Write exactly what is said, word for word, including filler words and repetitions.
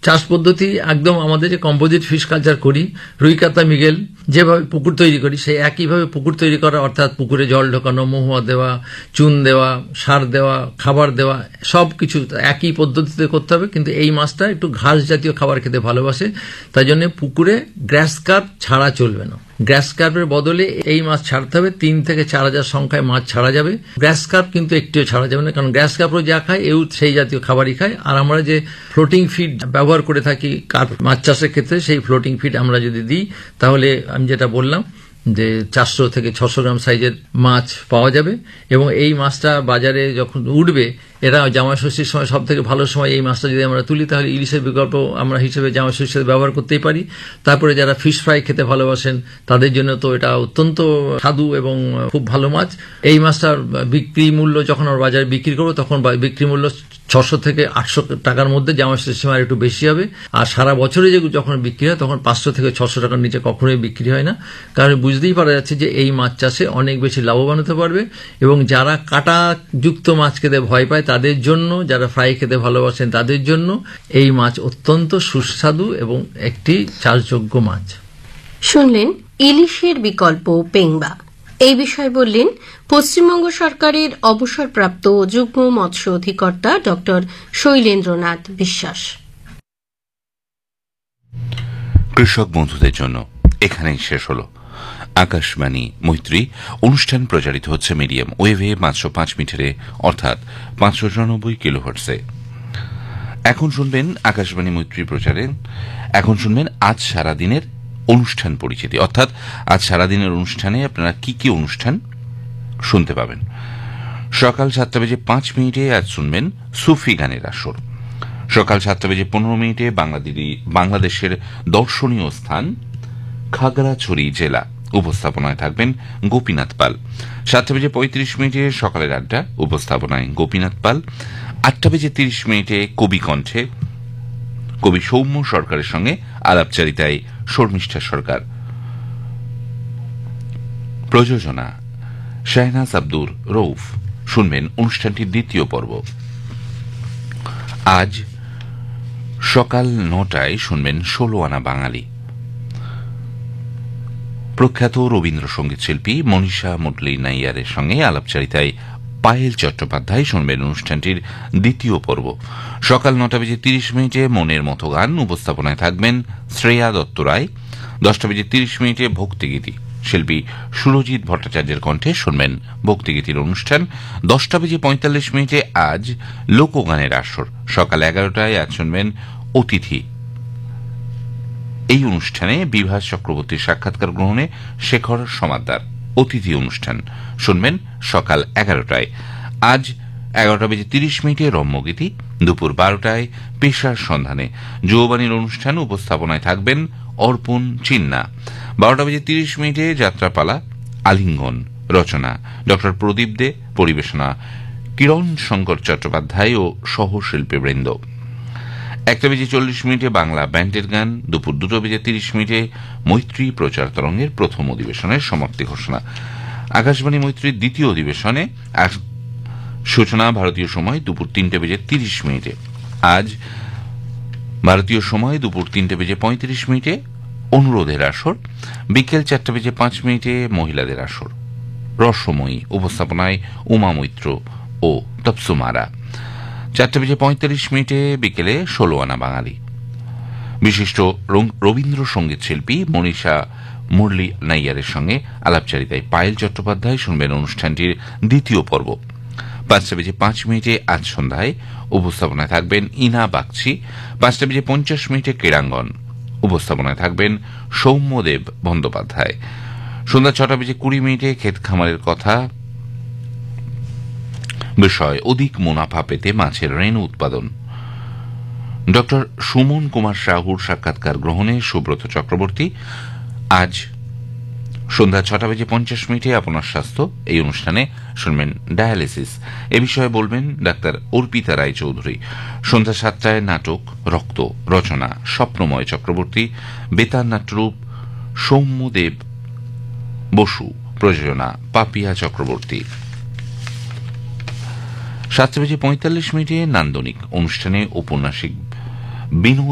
চাষ পদ্ধতি একদম আমাদের যে কম্পোজিট ফিশ কালচার করি, রুই কাতলা মৃগেল যেভাবে পুকুর তৈরি করি সেই একইভাবে পুকুর তৈরি করা, অর্থাৎ পুকুরে জল ঢোকানো, মহুয়া দেওয়া, চুন দেওয়া, সার দেওয়া, খাবার দেওয়া, সব কিছু একই পদ্ধতিতে করতে হবে। কিন্তু এই মাছটা একটু ঘাস জাতীয় খাবার খেতে ভালোবাসে, তাই জন্য পুকুরে গ্রাস কার্প ছাড়া চলবে না। গ্রাস কার্পের বদলে এই মাছ ছাড়তে হবে। তিন থেকে চার হাজার সংখ্যায় মাছ ছাড়া যাবে। গ্রাস কার্প কিন্তু একটিও ছাড়া যাবে না, কারণ গ্রাস কার্পও যা খায় এও সেই জাতীয় খাবারই খায়। আর আমরা যে ফ্লোটিং ফিড ব্যবহার করে থাকি কার্প মাছ চাষের ক্ষেত্রে, সেই ফ্লোটিং ফিড আমরা যদি দিই তাহলে আমি যেটা বললাম যে চারশো থেকে ছশো গ্রাম সাইজের মাছ পাওয়া যাবে। এবং এই মাছটা বাজারে যখন উঠবে, এরা জামাই ষষ্ঠীর সময় সব থেকে ভালো সময় এই মাছটা যদি আমরা তুলি, তাহলে ইলিশের বিকল্প আমরা হিসেবে জামাই ষষ্ঠীর ব্যবহার করতেই পারি। তারপরে যারা ফিশ ফ্রাই খেতে ভালোবাসেন তাদের জন্য তো এটা অত্যন্ত স্বাদু এবং খুব ভালো মাছ। এই মাছটার বিক্রি মূল্য যখন আমরা বাজারে বিক্রি করবো, তখন বিক্রি মূল্য ছশো থেকে আটশো টাকার মধ্যে, জামাই ষষ্ঠীর সময় একটু বেশি হবে। আর সারা বছরে যে যখন বিক্রি হয় তখন পাঁচশো থেকে ছশো টাকার নিচে কখনোই বিক্রি হয় না। কারণ বুঝতেই পারা যাচ্ছে যে এই মাছ চাষে অনেক বেশি লাভবান হতে পারবে। এবং যারা কাঁটাযুক্ত মাছ খেতে ভয় পায় তাদের জন্য, যারা ফ্রাই খেতে ভালোবাসেন তাদের জন্য এই মাছ অত্যন্ত সুস্বাদু এবং একটি চাষযোগ্য মাছ। শুনলেন ইলিশের বিকল্প পেংবা। এই বিষয়ে বললেন পশ্চিমবঙ্গ সরকারের অবসরপ্রাপ্ত যুগ্ম মৎস্য অধিকর্তা ডক্টর শৈলেন্দ্রনাথ বিশ্বাস। কৃষক বন্ধুদের জন্য এখানেই শেষ হল আকাশবাণী মৈত্রী অনুষ্ঠান। প্রচারিত হচ্ছে মিডিয়াম ওয়েভে পাঁচশো পাঁচ মিটারে, অর্থাৎ পাঁচশো চুরানব্বই কিলোহার্টজে। এখন শুনবেন আকাশবাণী মৈত্রী প্রচারে, এখন শুনবেন আজ সারাদিনের অনুষ্ঠান পরিচিতি, অর্থাৎ আজ সারাদিনের অনুষ্ঠানে আপনারা কি কি অনুষ্ঠান শুনতে পাবেন। সকাল সাতটা বেজে পাঁচ মিনিটে আজ শুনবেন সুফি গানের আসর। সকাল সাতটা বেজে পনেরো মিনিটে বাংলাদেশের দর্শনীয় স্থান খাগড়াছড়ি জেলা, উপস্থাপনায় থাকবেন গোপীনাথ পাল। সাতটা বেজে পঁয়ত্রিশ মিনিটে সকালের আড্ডা, উপস্থাপনায় গোপীনাথ পাল। আটটা বেজে তিরিশ মিনিটে কবি কণ্ঠে কবি সৌম্য সরকারের সঙ্গে আলাপচারিতায় শর্মিষ্ঠা সরকার। প্রযোজনা শাহনাজ আব্দুর রৌফ। শুনবেন অনুষ্ঠানটির দ্বিতীয় পর্ব। আজ সকাল নটায় শুনবেন ষোলো আনা বাঙালি। প্রখ্যাত রবীন্দ্রসঙ্গীত শিল্পী মনীষা মুরলী নাইয়ারের সঙ্গে আলাপচারিতায় পায়েল চট্টোপাধ্যায়। শুনবেন অনুষ্ঠানটির দ্বিতীয় পর্ব। সকাল নটা বেজে তিরিশ মিনিটে মনের মতো গান, উপস্থাপনায় থাকবেন শ্রেয়া দত্ত রায়। দশটা বেজে তিরিশ মিনিটে ভক্তিগীতি, শিল্পী সুরজিৎ ভট্টাচার্যের কণ্ঠে শুনবেন ভক্তিগীতির অনুষ্ঠান। দশটা বেজে পঁয়তাল্লিশ মিনিটে আজ লোকগানের আসর। সকাল এগারোটায় আজ শুনবেন অতিথি। এই অনুষ্ঠানে বিভাস চক্রবর্তীর সাক্ষাৎকার গ্রহণে শেখর সমাদ্দার। অতিথি অনুষ্ঠান শুনবেন সকাল এগারোটায়। আজ এগারোটা বেজে তিরিশ মিনিটে রম্যগীতি। দুপুর বারোটায় পেশার সন্ধানে যৌবানীর অনুষ্ঠান, উপস্থাপনায় থাকবেন অর্পণ চিন্না। বারোটা বেজে তিরিশ মিনিটে যাত্রাপালা আলিঙ্গন, রচনা ডক্টর প্রদীপ দে, পরিবেশনা কিরণ শঙ্কর চট্টোপাধ্যায় ও সহশিল্পীবৃন্দ। একটা বেজে চল্লিশ মিনিটে বাংলা ব্যান্ডের গান। দুপুর দুটো বেজে তিরিশ মিনিটে মৈত্রী প্রচার তরঙ্গের প্রথম অধিবেশনের সমাপ্তি ঘোষণা। আকাশবাণী মৈত্রীর দ্বিতীয় অধিবেশনে সূচনা ভারতীয় সময় দুপুর তিনটে বেজে তিরিশ মিনিটে। আজ ভারতীয় সময় দুপুর তিনটে বেজে পঁয়ত্রিশ মিনিটে অনুরোধের আসর। বিকেল চারটা বেজে পাঁচ মিনিটে মহিলাদের আসর, রসময়ী, উপস্থাপনায় উমা মৈত্র ও তপসুমারা। চারটা বেজে পঁয়তাল্লিশ মিনিটে বিকেলে ষোলো আনা বাঙালি। বিশিষ্ট রবীন্দ্রসঙ্গীত শিল্পী মনীষা মুরলী নাইয়ারের সঙ্গে আলাপচারিতায় পায়েল চট্টোপাধ্যায়। শুনবেন অনুষ্ঠানটির দ্বিতীয় পর্ব। পাঁচটা বেজে পাঁচ মিনিটে আজ সন্ধ্যায়, উপস্থাপনায় থাকবেন ইনা বাগচি। পাঁচটা বেজে পঞ্চাশ মিনিটে ক্রীড়াঙ্গন, উপস্থাপনায় থাকবেন সৌম্যদেব বন্দ্যোপাধ্যায়। সন্ধ্যা ছটা বেজে কুড়ি মিনিটে ক্ষেত খামারের কথা, বিষয় অধিক মুনাফা পেতে মাছের রেণু উৎপাদন। ডক্টর সুমন কুমার সাহুর সাক্ষাৎকার গ্রহণে সুব্রত চক্রবর্তী। আজ সন্ধ্যা ছটা বেজে পঞ্চাশ মিনিটে আপনার স্বাস্থ্য, এই অনুষ্ঠানে শুনবেন ডায়ালিসিস, এ বিষয়ে বলবেন ডাক্তার অর্পিতা রায় চৌধুরী। সন্ধ্যা সাতটায় নাটক রক্ত, রচনা স্বপ্নময় চক্রবর্তী, বেতার নাট্যরূপ সৌম্যদেব বসু, প্রযোজনা পাপিয়া চক্রবর্তী। সাতটা বেজে পঁয়তাল্লিশ মিনিটে নান্দনিক অনুষ্ঠানে ঔপন্যাসিক বিনোদ